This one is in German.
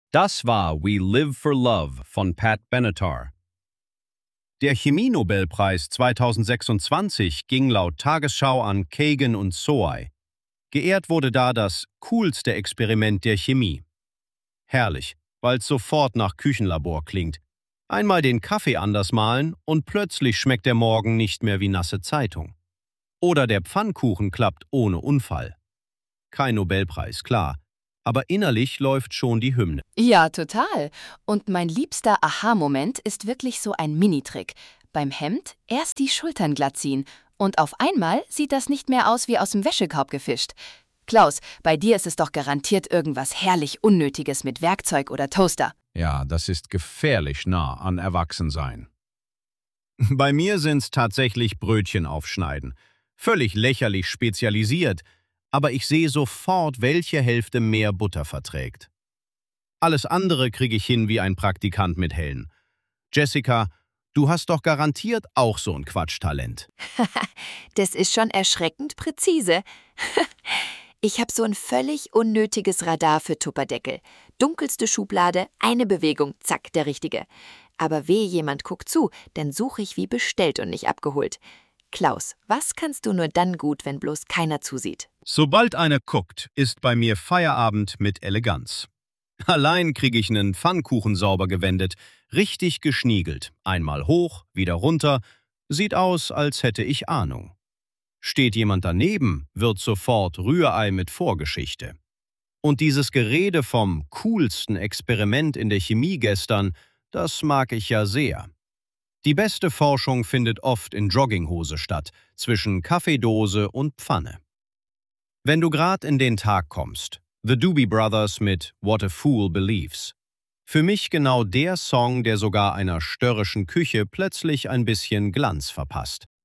Das war We Live for Love von Pat Benatar. Der Chemie-Nobelpreis 2026 ging laut Tagesschau an Kagan und Soei. Geehrt wurde da das coolste Experiment der Chemie. Herrlich, weil es sofort nach Küchenlabor klingt. Einmal den Kaffee anders mahlen und plötzlich schmeckt der Morgen nicht mehr wie nasse Zeitung. Oder der Pfannkuchen klappt ohne Unfall. Kein Nobelpreis, klar, aber innerlich läuft schon die Hymne. Ja, total. Und mein liebster Aha-Moment ist wirklich so ein Minitrick. Beim Hemd erst die Schultern glatt ziehen und auf einmal sieht das nicht mehr aus wie aus dem Wäschekorb gefischt. Klaus, bei dir ist es doch garantiert irgendwas herrlich Unnötiges mit Werkzeug oder Toaster. Ja, das ist gefährlich nah an Erwachsensein. Bei mir sind's tatsächlich Brötchen aufschneiden. Völlig lächerlich spezialisiert, aber ich sehe sofort, welche Hälfte mehr Butter verträgt. Alles andere kriege ich hin wie ein Praktikant mit Hellen. Jessica, du hast doch garantiert auch so ein Quatschtalent. Das ist schon erschreckend präzise. Ich habe so ein völlig unnötiges Radar für Tupperdeckel. Dunkelste Schublade, eine Bewegung, zack, der Richtige. Aber wehe, jemand guckt zu, dann suche ich wie bestellt und nicht abgeholt. Klaus, was kannst du nur dann gut, wenn bloß keiner zusieht? Sobald einer guckt, ist bei mir Feierabend mit Eleganz. Allein kriege ich einen Pfannkuchen sauber gewendet, richtig geschniegelt, einmal hoch, wieder runter, sieht aus, als hätte ich Ahnung. Steht jemand daneben, wird sofort Rührei mit Vorgeschichte. Und dieses Gerede vom coolsten Experiment in der Chemie gestern, das mag ich ja sehr. Die beste Forschung findet oft in Jogginghose statt, zwischen Kaffeedose und Pfanne. Wenn du grad in den Tag kommst, The Doobie Brothers mit What a Fool Believes. Für mich genau der Song, der sogar einer störrischen Küche plötzlich ein bisschen Glanz verpasst.